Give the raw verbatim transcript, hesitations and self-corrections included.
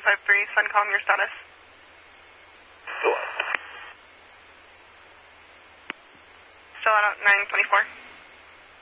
five three, Suncom, your status? Still out. Still out at nine twenty-four.